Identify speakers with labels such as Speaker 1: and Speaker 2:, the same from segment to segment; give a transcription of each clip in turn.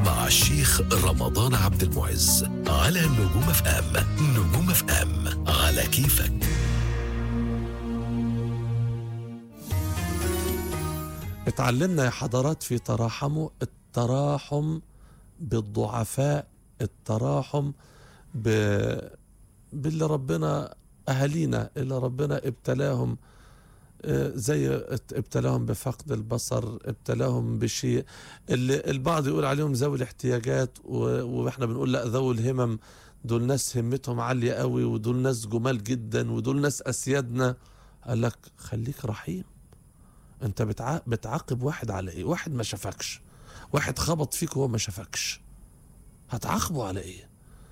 Speaker 1: مع الشيخ رمضان عبد المعز على نجوم اف ام. نجوم اف ام على كيفك.
Speaker 2: اتعلمنا يا حضرات في تراحموا، التراحم بالضعفاء، التراحم باللي ربنا أهالينا اللي ربنا ابتلاهم، زي ابتلاهم بفقد البصر، ابتلاهم بشيء اللي البعض يقول عليهم ذوي الاحتياجات، واحنا بنقول لا، ذوي الهمم دول ناس همتهم عالية قوي، ودول ناس جمال جدا، ودول ناس أسيادنا. قال لك خليك رحيم. انت بتعاقب واحد على ايه؟ واحد ما شافكش، واحد خبط فيك وهو ما شافكش، هتعاقبه على ايه؟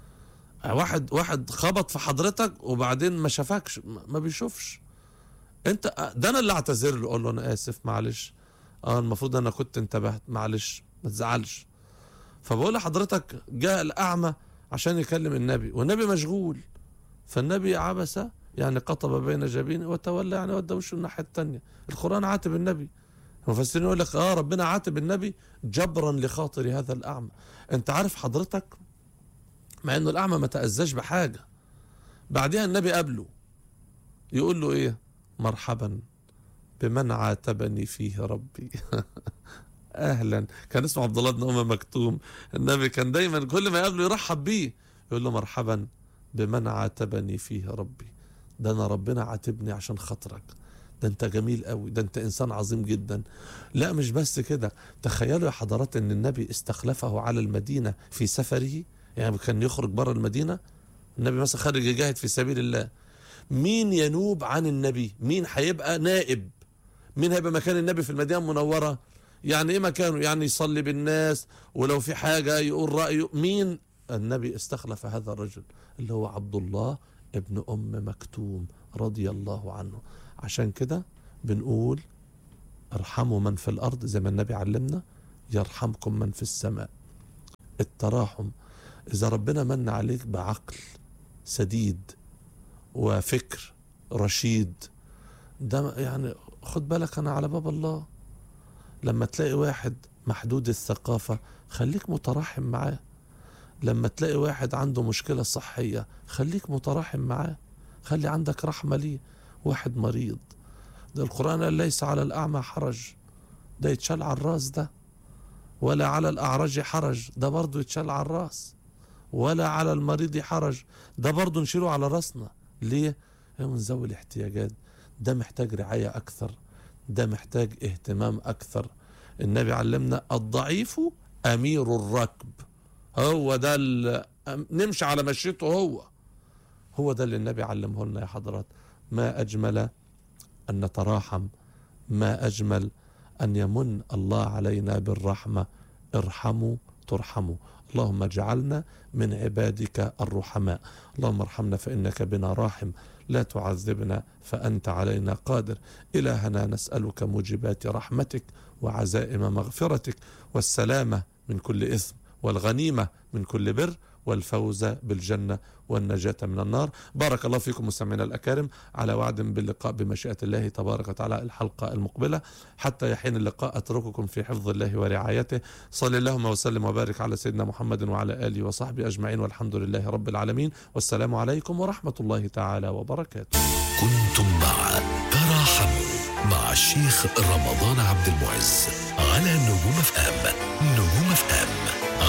Speaker 2: واحد خبط في حضرتك وبعدين ما شافكش، ما بيشوفش. انت ده انا اللي اعتذر له، اقول له انا اسف، معلش، المفروض انا كنت انتبهت، معلش ما تزعلش. فبقول لحضرتك جاء الاعمى عشان يكلم النبي والنبي مشغول، فالنبي عبس يعني قطب بين جبينه وتولى، يعني ودى وشه الناحيه الثانيه. القران عاتب النبي، المفسرين يقول لك ربنا عاتب النبي جبرا لخاطر هذا الاعمى. انت عارف حضرتك، مع انه الاعمى ما تأذاش بحاجه، بعدها النبي قابله يقول له ايه؟ مرحبا بمن عاتبني فيه ربي. اهلا. كان اسمه عبد الله بن ام مكتوم. النبي كان دايما كل ما يقابله يرحب بيه، يقول له مرحبا بمن عاتبني فيه ربي. ده انا ربنا عاتبني عشان خاطرك، ده انت جميل قوي، ده انت انسان عظيم جدا. لا مش بس كده، تخيلوا يا حضرات ان النبي استخلفه على المدينة في سفره، يعني كان يخرج بره المدينة. النبي مثلا خارج يجاهد في سبيل الله، مين ينوب عن النبي؟ مين هيبقى نائب؟ مين هيبقى مكان النبي في المدينة المنورة؟ يعني ايه مكانه؟ يعني يصلي بالناس، ولو في حاجة يقول رأيه. مين؟ النبي استخلف هذا الرجل اللي هو عبد الله ابن ام مكتوم رضي الله عنه. عشان كده بنقول ارحموا من في الارض زي ما النبي علمنا، يرحمكم من في السماء. التراحم، اذا ربنا من عليك بعقل سديد وفكر رشيد، ده يعني خد بالك انا على باب الله. لما تلاقي واحد محدود الثقافة خليك متراحم معاه. لما تلاقي واحد عنده مشكلة صحية خليك متراحم معاه، خلي عندك رحمة ليه. واحد مريض، ده القرآن قال ليس على الأعمى حرج، ده يتشال على الراس ده، ولا على الأعرج حرج، ده برضو يتشال على الراس، ولا على المريض حرج، ده برضو نشيله على راسنا. ليه؟ من ذوي الاحتياجات، ده محتاج رعاية أكثر، ده محتاج اهتمام أكثر. النبي علمنا الضعيف أمير الركب، هو ده نمشي على مشيته، هو ده اللي النبي علمه لنا يا حضرات. ما أجمل أن نتراحم، ما أجمل أن يمن الله علينا بالرحمة. ارحموا ترحموا. اللهم اجعلنا من عبادك الرحماء. اللهم ارحمنا فإنك بنا راحم، لا تعذبنا فأنت علينا قادر. إلهنا نسألك موجبات رحمتك وعزائم مغفرتك، والسلامة من كل إثم، والغنيمة من كل بر، والفوز بالجنة والنجاة من النار. بارك الله فيكم مستمعينا الأكارم، على وعد باللقاء بمشيئة الله تبارك وتعالى الحلقة المقبلة. حتى يحين اللقاء أترككم في حفظ الله ورعايته. صلى اللهم وسلم وبارك على سيدنا محمد وعلى آله وصحبه أجمعين، والحمد لله رب العالمين، والسلام عليكم ورحمة الله تعالى وبركاته.
Speaker 1: كنتم مع تراحموا مع الشيخ رمضان عبد المعز على نجوم اف ام.